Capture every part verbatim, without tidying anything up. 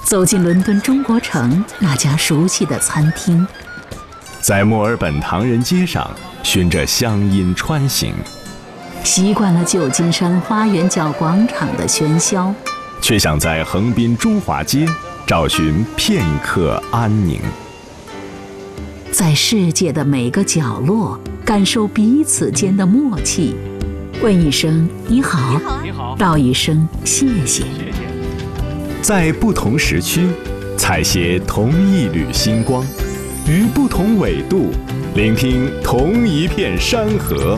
走进伦敦中国城那家熟悉的餐厅， 在墨尔本唐人街上循着乡音穿行， 习惯了旧金山花园角广场的喧嚣， 却想在横滨中华街找寻片刻安宁。 在世界的每个角落感受彼此间的默契，问一声你好， 你好， 道一声谢谢。 在不同时区采撷同一缕星光，于不同纬度聆听同一片山河。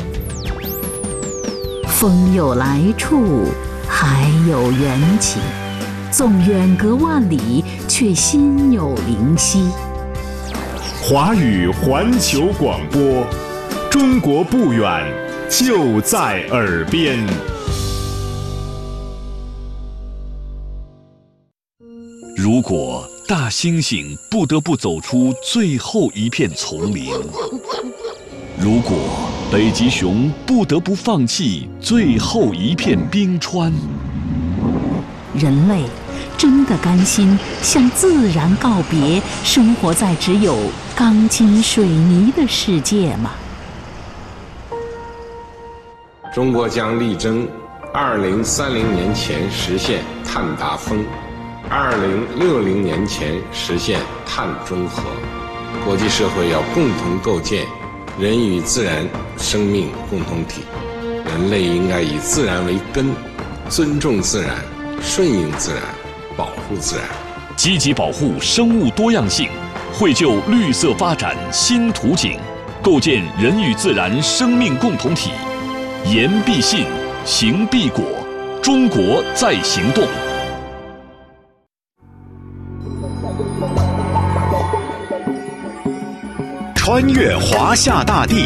风有来处，海有缘起，纵远隔万里，却心有灵犀。 华语环球广播，中国不远，就在耳边。 如果大猩猩不得不走出最后一片丛林，如果北极熊不得不放弃最后一片冰川， 人类真的甘心向自然告别，生活在只有钢筋水泥的世界吗？ 中国将力争二零三零年前实现碳达峰，二零六零年前实现碳中和。国际社会要共同构建人与自然生命共同体，人类应该以自然为根，尊重自然，顺应自然，保护自然， 积极保护生物多样性，绘就绿色发展新图景，构建人与自然生命共同体。言必信，行必果，中国在行动。 穿越华夏大地，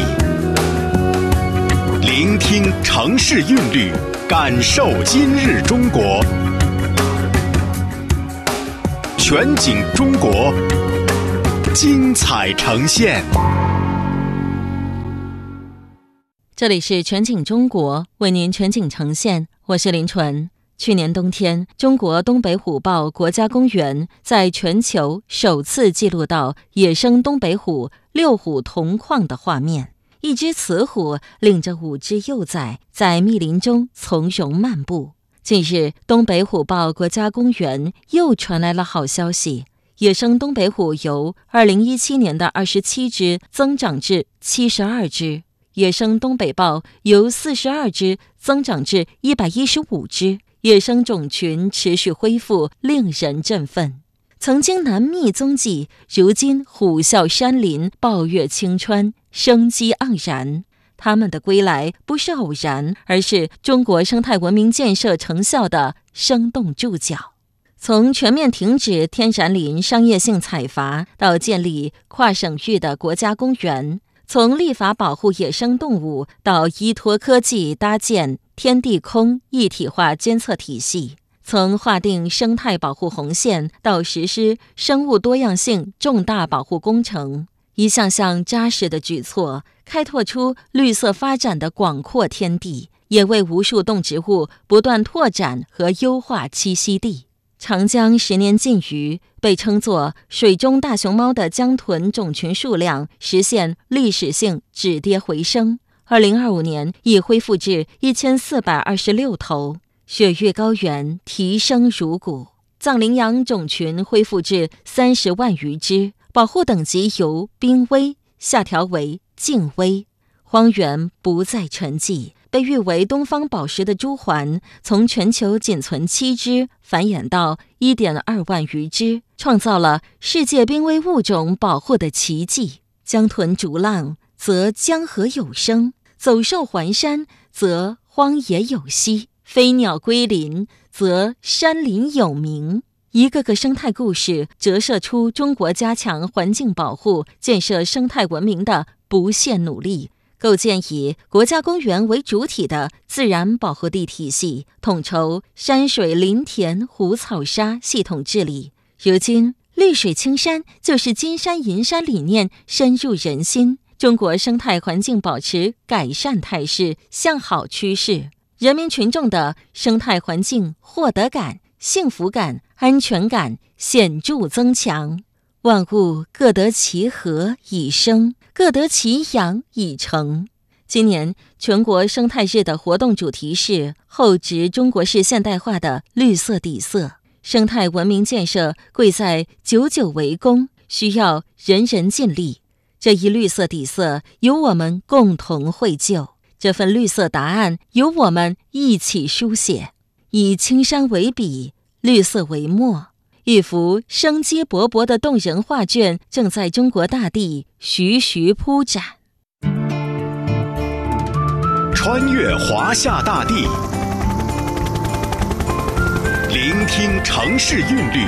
聆听城市韵律，感受今日中国。全景中国，精彩呈现。 这里是全景中国，为您全景呈现，我是林纯。去年冬天，中国东北虎豹国家公园在全球首次记录到野生东北虎六虎同框的画面。一只雌虎领着五只幼崽在密林中从容漫步。近日，东北虎豹国家公园又传来了好消息，野生东北虎由二零一七年的二十七只增长至七十二只。野生东北豹由四十二只增长至一百一十五只，野生种群持续恢复，令人振奋。曾经难觅踪迹，如今虎啸山林，抱月青川，生机盎然。他们的归来不是偶然，而是中国生态文明建设成效的生动注脚。从全面停止天然林商业性采伐，到建立跨省域的国家公园，从立法保护野生动物到依托科技搭建天地空一体化监测体系，从划定生态保护红线到实施生物多样性重大保护工程，一项项扎实的举措，开拓出绿色发展的广阔天地，也为无数动植物不断拓展和优化栖息地。长江十年禁渔，被称作水中大熊猫的江豚种群数量实现历史性止跌回升，二零二五年已恢复至一千四百二十六头，雪域高原提升如谷，藏羚羊种群恢复至三十万余只，保护等级由濒危下调为近危，荒原不再沉寂。被誉为东方宝石的朱鹮，从全球仅存七只繁衍到 一点二万余只，创造了世界濒危物种保护的奇迹。江豚逐浪，则江河有声；走兽环山，则荒野有息；飞鸟归林，则山林有名。一个个生态故事折射出中国加强环境保护、建设生态文明的不懈努力。构建以国家公园为主体的自然保护地体系，统筹山水林田湖草沙系统治理。如今，绿水青山就是金山银山理念深入人心，中国生态环境保持改善态势向好趋势，人民群众的生态环境获得感、幸福感安全感显著增强。万物各得其和以生，各得其养以成。今年全国生态日的活动主题是厚植中国式现代化的绿色底色。生态文明建设贵在久久为功，需要人人尽力。这一绿色底色由我们共同绘就，这份绿色答案由我们一起书写。以青山为笔，绿色为墨，一幅生机勃勃的动人画卷正在中国大地徐徐铺展。 穿越华夏大地，聆听城市韵律，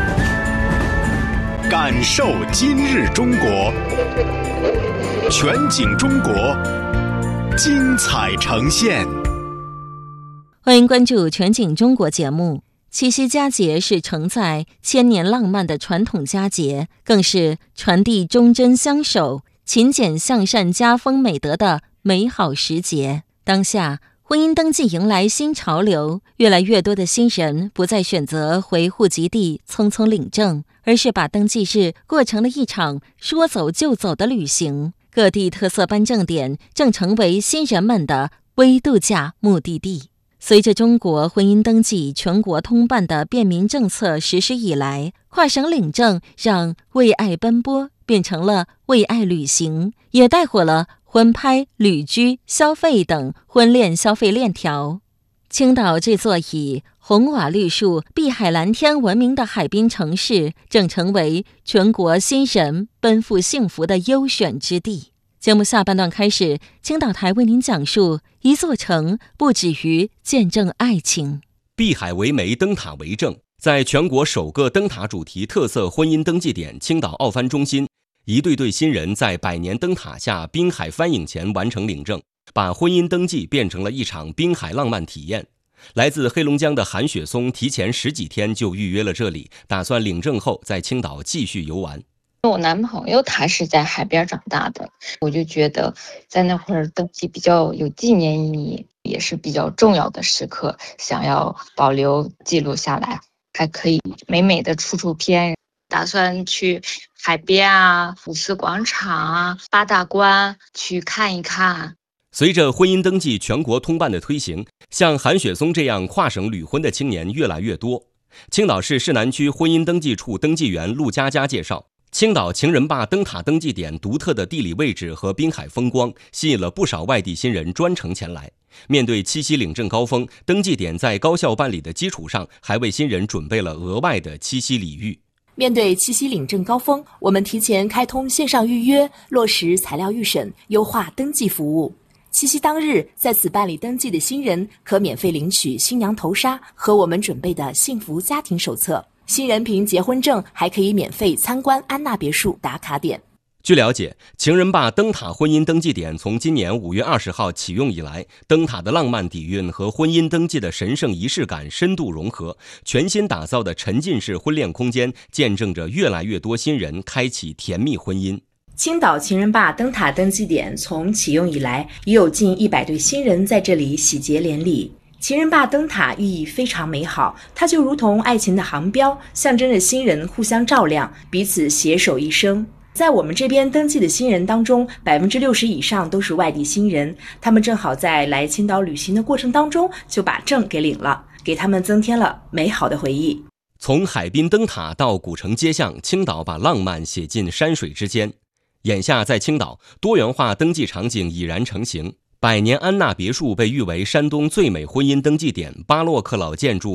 感受今日中国。全景中国，精彩呈现。 欢迎关注全景中国节目。七夕佳节是承载千年浪漫的传统佳节，更是传递忠贞相守、勤俭向善家风美德的美好时节。当下婚姻登记迎来新潮流，越来越多的新人不再选择回户籍地匆匆领证，而是把登记日过成了一场说走就走的旅行。各地特色颁证点正成为新人们的微度假目的地。随着中国婚姻登记全国通办的便民政策实施以来，跨省领证让为爱奔波变成了为爱旅行，也带火了婚拍、旅居、消费等婚恋消费链条。青岛这座以红瓦绿树、碧海蓝天闻名的海滨城市，正成为全国新人奔赴幸福的优选之地。节目下半段开始，青岛台为您讲述一座城不止于见证爱情。 碧海为媒，灯塔为证。在全国首个灯塔主题特色婚姻登记点青岛奥帆中心，一对对新人在百年灯塔下滨海帆影前完成领证，把婚姻登记变成了一场滨海浪漫体验。来自黑龙江的韩雪松提前十几天就预约了这里，打算领证后在青岛继续游玩。 我男朋友他是在海边长大的，我就觉得在那会儿登记比较有纪念意义，也是比较重要的时刻，想要保留记录下来，还可以美美的出出片。打算去海边啊、五四广场啊、八大关去看一看。 随着婚姻登记全国通办的推行，像韩雪松这样跨省旅婚的青年越来越多。青岛市市南区婚姻登记处登记员陆佳佳介绍，青岛情人坝灯塔登记点独特的地理位置和滨海风光，吸引了不少外地新人专程前来。面对七夕领证高峰，登记点在高效办理的基础上，还为新人准备了额外的七夕礼遇。 面对七夕领证高峰，我们提前开通线上预约，落实材料预审，优化登记服务。七夕当日在此办理登记的新人可免费领取新娘头纱和我们准备的幸福家庭手册。新人凭结婚证还可以免费参观安娜别墅打卡点。 据了解，情人坝灯塔婚姻登记点从今年五月二十号启用以来，灯塔的浪漫底蕴和婚姻登记的神圣仪式感深度融合，全新打造的沉浸式婚恋空间，见证着越来越多新人开启甜蜜婚姻。 青岛情人坝灯塔登记点从启用以来，已有近一百对新人在这里喜结连理。情人坝灯塔寓意非常美好，它就如同爱情的航标，象征着新人互相照亮，彼此携手一生。在我们这边登记的新人当中，百分之六十以上都是外地新人，他们正好在来青岛旅行的过程当中就把证给领了，给他们增添了美好的回忆。 从海滨灯塔到古城街巷，青岛把浪漫写进山水之间。眼下在青岛，多元化登记场景已然成型。百年安娜别墅被誉为山东最美婚姻登记点，巴洛克老建筑